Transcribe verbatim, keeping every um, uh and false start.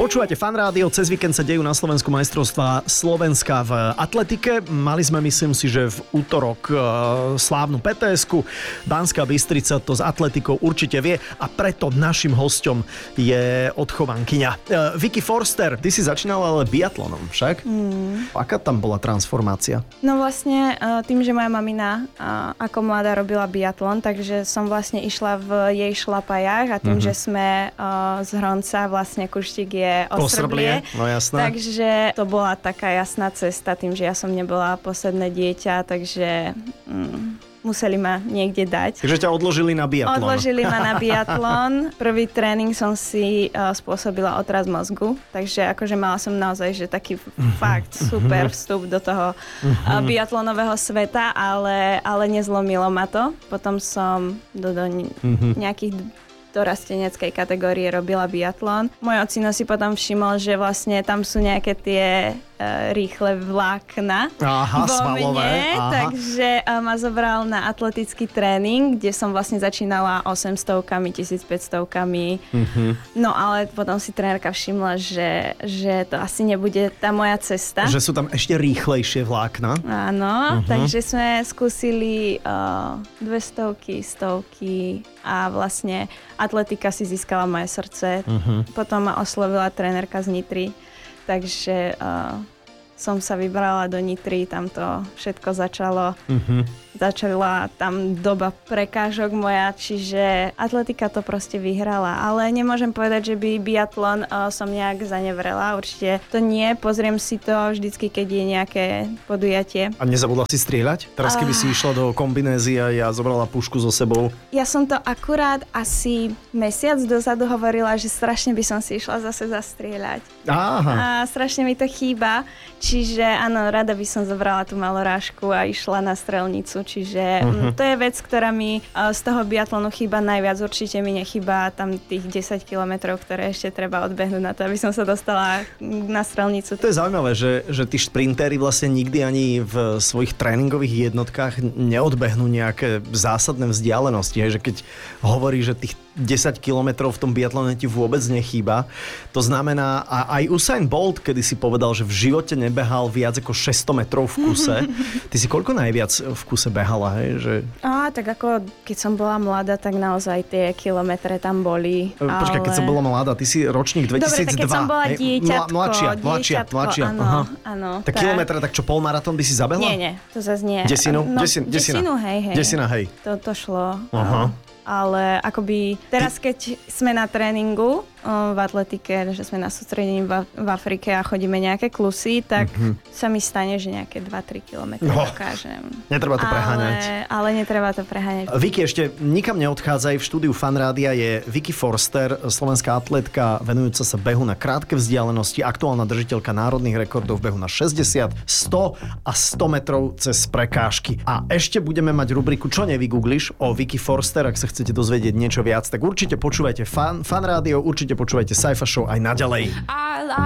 Počúvate Fan Rádio, cez víkend sa dejú na Slovensku majstrovstvá Slovenska v atletike. Mali sme, myslím si, že v útorok e, slávnu pé té esku. Banská Bystrica to s atletikou určite vie a preto našim hosťom je odchovankyňa. E, Vicky Forster, ty si začínala ale biatlonom, však? Mm. Aká tam bola transformácia? No vlastne tým, že moja mamina ako mladá robila biatlon, takže som vlastne išla v jej šlapajách a tým, mm-hmm. že sme z Hronca, vlastne Kuštík je Ostrblie, no jasné. Takže to bola taká jasná cesta tým, že ja som nebola posledné dieťa, takže mm, museli ma niekde dať. Takže ťa odložili na biatlon. Odložili ma na biatlon. Prvý tréning som si uh, spôsobila otras mozgu, takže akože mala som naozaj že taký mm-hmm. fakt super vstup do toho mm-hmm. uh, biatlonového sveta, ale, ale nezlomilo ma to. Potom som do, do mm-hmm. nejakých dorasteneckej kategórie robila biatlon. Môj ocino si potom všimol, že vlastne tam sú nejaké tie e, rýchle vlákna Aha, vo svalové. mne, Aha. takže e, ma zobral na atletický tréning, kde som vlastne začínala osemstovkami, tisícpäťstovkami. Mm-hmm. No ale potom si trénerka všimla, že, že to asi nebude tá moja cesta. Že sú tam ešte rýchlejšie vlákna. Áno, uh-huh. takže sme skúsili uh, dvestovky, stovky a vlastne atletika si získala moje srdce. Uh-huh. Potom ma oslovila trénerka z Nitry, takže uh, som sa vybrala do Nitry, tam to všetko začalo. Uh-huh. Začala tam doba prekážok moja, čiže atletika to proste vyhrala. Ale nemôžem povedať, že by biatlon uh, som nejak zanevrela. Určite to nie. Pozriem si to vždycky, keď je nejaké podujatie. A nezabudla si strieľať? Teraz keby uh... si išla do kombinézy a ja zobrala pušku so sebou. Ja som to akurát asi mesiac dozadu hovorila, že strašne by som si išla zase zastrieľať. Aha. A strašne mi to chýba. Čiže áno, rada by som zobrala tú malorážku a išla na strelnicu. Čiže uh-huh. to je vec, ktorá mi z toho biatlonu chýba najviac. Určite mi nechýba tam tých desať kilometrov, ktoré ešte treba odbehnúť na to, aby som sa dostala na strelnicu. To je zaujímavé, že, že tí šprintéri vlastne nikdy ani v svojich tréningových jednotkách neodbehnú nejaké zásadné vzdialenosti. Že keď hovorí, že tých desať kilometrov v tom biatlone ti vôbec nechýba. To znamená, a aj Usain Bolt, kedy si povedal, že v živote nebehal viac ako šesťsto metrov v kuse. Ty si koľko najviac v kuse behala, hej? Že... Á, tak ako keď som bola mladá, tak naozaj tie kilometre tam boli. Počkaj, ale... keď som bola mladá, ty si ročník dvetisícdva. Dobre, tak keď som bola dieťatko. Mladšia, mladšia, mladšia. Áno, áno. Tak, tak kilometre, tak čo, polmaratón by si zabehla? Nie, nie, to zase nie. Desinu? No, Desin, desina. Desinu, hej, hej. Desina, hej. To, to šlo. Aha. Ale akoby teraz, keď sme na tréningu v atletike, že sme na sústredení v, v Afrike a chodíme nejaké klusy, tak mm-hmm. sa mi stane, že nejaké dva tri kilometre no, dokážem. Netreba to ale, preháňať. Ale netreba to preháňať. Vicky, ešte nikam neodchádzaj. V štúdiu Fan Rádia je Vicky Forster, slovenská atletka venujúca sa behu na krátke vzdialenosti, aktuálna držiteľka národných rekordov v behu na šesťdesiat, sto a sto metrov cez prekážky. A ešte budeme mať rubriku Čo nevygoogliš o Vicky Forster. Ak sa chcete dozvedieť niečo viac, tak určite počúvajte Fan, Fan Rádio, určite počúvajte Saifa Show aj naďalej.